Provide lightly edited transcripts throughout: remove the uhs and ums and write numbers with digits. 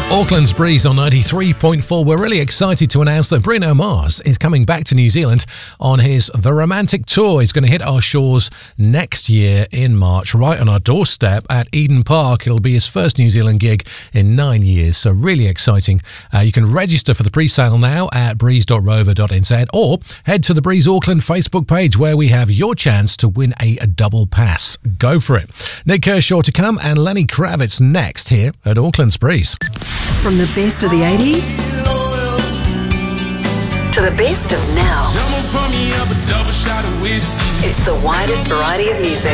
Auckland's Breeze on 93.4. We're really excited to announce that Bruno Mars is coming back to New Zealand on his The Romantic Tour. He's going to hit our shores next year in March, right on our doorstep at Eden Park. It'll be his first New Zealand gig in 9 years, so really exciting. You can register for the pre-sale now at breeze.rover.nz or head to the Breeze Auckland Facebook page where we have your chance to win a double pass. Go for it. Nick Kershaw to come and Lenny Kravitz next here at Auckland's Breeze. From the best of the 80s to the best of now, it's the widest variety of music.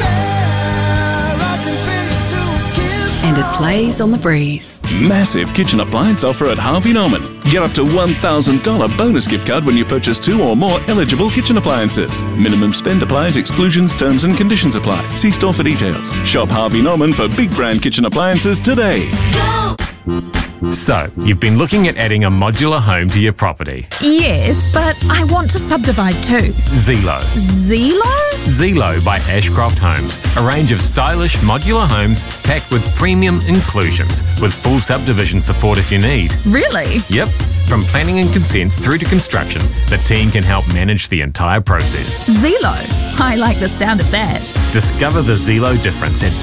And it plays on the Breeze. Massive kitchen appliance offer at Harvey Norman. Get up to $1,000 bonus gift card when you purchase 2 or more eligible kitchen appliances. Minimum spend applies, exclusions, terms and conditions apply. See store for details. Shop Harvey Norman for big brand kitchen appliances today. Go! So, you've been looking at adding a modular home to your property. Yes, but I want to subdivide too. Zelo. Zelo? Zelo by Ashcroft Homes. A range of stylish modular homes packed with premium inclusions, with full subdivision support if you need. Really? Yep. From planning and consents through to construction, the team can help manage the entire process. Zelo. I like the sound of that. Discover the Zelo difference at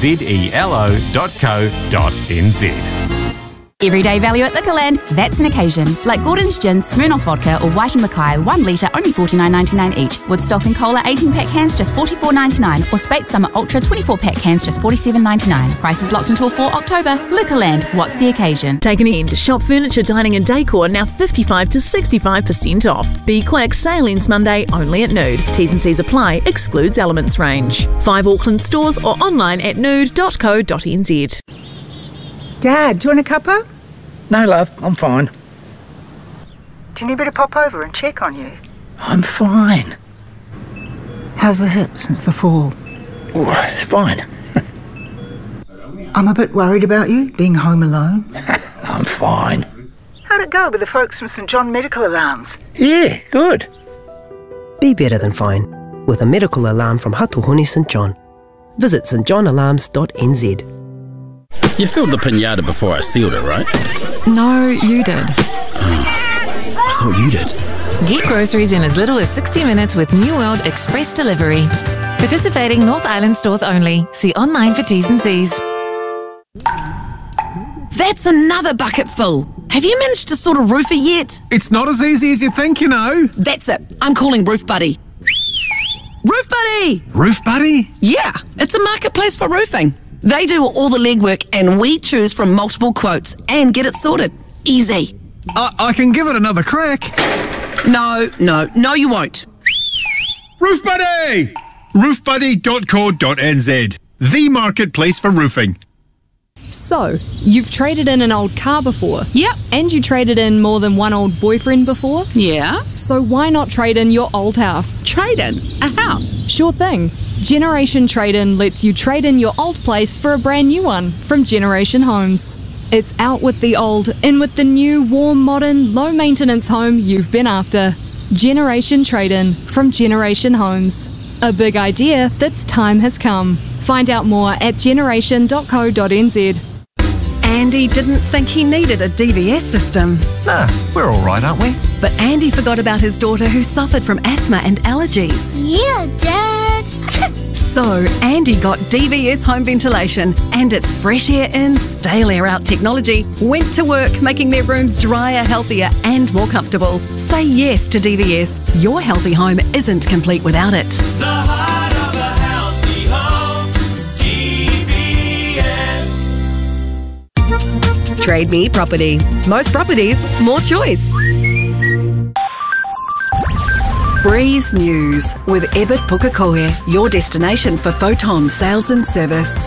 zelo.co.nz. Everyday value at Liquorland, that's an occasion. Like Gordon's Gin, Smirnoff Vodka or White & Mackay, 1 litre, only $49.99 each. With Stock & Cola 18-pack cans, just $44.99. Or Spate Summer Ultra 24-pack cans, just $47.99. Prices locked until 4 October. Liquorland, what's the occasion? Take an end. Shop furniture, dining and decor now 55 to 65% off. Be quick, sale ends Monday only at Nude. T's and C's apply, excludes Elements range. 5 Auckland stores or online at nude.co.nz. Dad, do you want a cuppa? No, love, I'm fine. Do you need me to pop over and check on you? I'm fine. How's the hip since the fall? Oh, it's fine. I'm a bit worried about you, being home alone. I'm fine. How'd it go with the folks from St John Medical Alarms? Yeah, good. Be better than fine with a medical alarm from Hatuhoni St John. Visit stjohnalarms.nz. You filled the pinata before I sealed it, right? No, you did. Oh, I thought you did. Get groceries in as little as 60 minutes with New World Express Delivery. Participating North Island stores only. See online for T's and C's. That's another bucket full. Have you managed to sort a roofer yet? It's not as easy as you think, you know. That's it. I'm calling Roof Buddy. Roof Buddy! Roof Buddy? Yeah, it's a marketplace for roofing. They do all the legwork and we choose from multiple quotes and get it sorted. Easy. I can give it another crack. No, you won't. Roof Buddy! roofbuddy.co.nz. The marketplace for roofing. So, you've traded in an old car before? Yep. And you traded in more than one old boyfriend before? Yeah. So why not trade in your old house? Trade in? A house? Sure thing. Generation Trade-In lets you trade in your old place for a brand new one from Generation Homes. It's out with the old, in with the new, warm, modern, low-maintenance home you've been after. Generation Trade-In from Generation Homes. A big idea that's time has come. Find out more at generation.co.nz. Andy didn't think he needed a DVS system. Nah, we're all right, aren't we? But Andy forgot about his daughter who suffered from asthma and allergies. Yeah, Dad. So Andy got DVS home ventilation and its fresh air in, stale air out technology went to work making their rooms drier, healthier and more comfortable. Say yes to DVS. Your healthy home isn't complete without it. The heart of a healthy home, DVS. Trade Me Property. Most properties, more choice. Breeze News with Ebert Pukekohe, your destination for photon sales and service.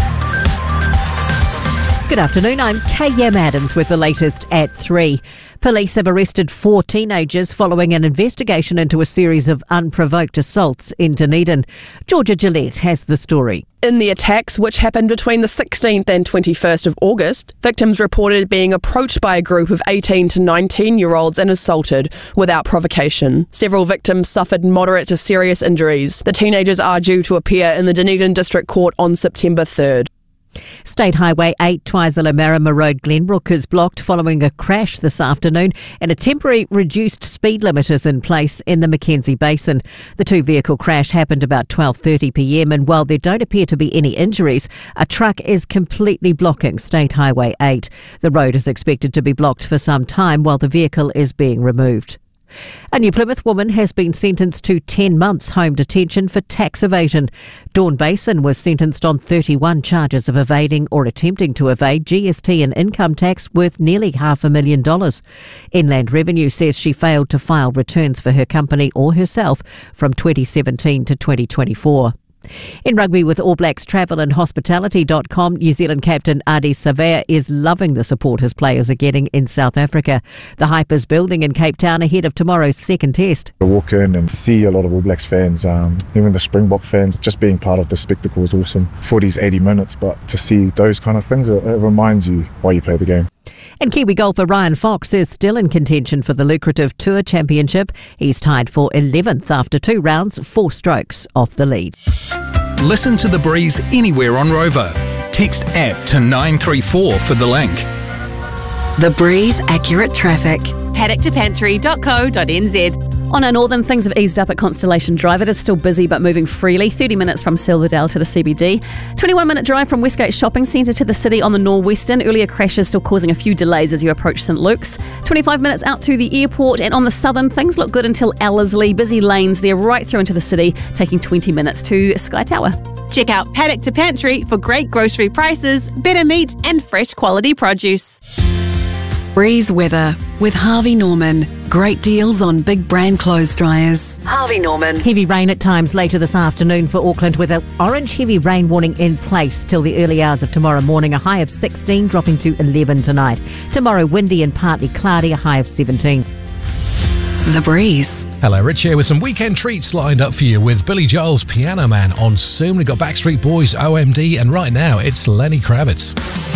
Good afternoon, I'm K.M. Adams with the latest at 3. Police have arrested 4 teenagers following an investigation into a series of unprovoked assaults in Dunedin. Georgia Gillette has the story. In the attacks, which happened between the 16th and 21st of August, victims reported being approached by a group of 18 to 19-year-olds and assaulted without provocation. Several victims suffered moderate to serious injuries. The teenagers are due to appear in the Dunedin District Court on September 3rd. State Highway 8 Twizel-Omarama Road Glenbrook is blocked following a crash this afternoon, and a temporary reduced speed limit is in place in the Mackenzie Basin. The two-vehicle crash happened about 12:30pm, and while there don't appear to be any injuries, a truck is completely blocking State Highway 8. The road is expected to be blocked for some time while the vehicle is being removed. A New Plymouth woman has been sentenced to 10 months home detention for tax evasion. Dawn Basin was sentenced on 31 charges of evading or attempting to evade GST and income tax worth nearly $500,000. Inland Revenue says she failed to file returns for her company or herself from 2017 to 2024. In rugby, with All Blacks Travel and Hospitality.com, New Zealand captain Ardie Savea is loving the support his players are getting in South Africa. The hype is building in Cape Town ahead of tomorrow's second test. I walk in and see a lot of All Blacks fans, even the Springbok fans. Just being part of the spectacle is awesome. Footy's 80 minutes, but to see those kind of things, it reminds you why you play the game. And Kiwi golfer Ryan Fox is still in contention for the lucrative Tour Championship. He's tied for 11th after 2 rounds, 4 strokes off the lead. Listen to The Breeze anywhere on Rover. Text APP to 934 for the link. The Breeze Accurate Traffic. paddock2pantry.co.nz. On our northern, things have eased up at Constellation Drive. It is still busy but moving freely. 30 minutes from Silverdale to the CBD. 21-minute drive from Westgate Shopping Centre to the city on the northwestern. Earlier crashes still causing a few delays as you approach St Luke's. 25 minutes out to the airport, and on the southern, things look good until Ellerslie. Busy lanes there right through into the city, taking 20 minutes to Sky Tower. Check out Paddock to Pantry for great grocery prices, better meat and fresh quality produce. Breeze weather with Harvey Norman. Great deals on big brand clothes dryers. Harvey Norman. Heavy rain at times later this afternoon for Auckland, with an orange heavy rain warning in place till the early hours of tomorrow morning. A high of 16, dropping to 11 tonight. Tomorrow, windy and partly cloudy, a high of 17. The Breeze. Hello, Rich here with some weekend treats lined up for you with Billy Joel's Piano Man on soon. We've got Backstreet Boys, OMD, and right now it's Lenny Kravitz.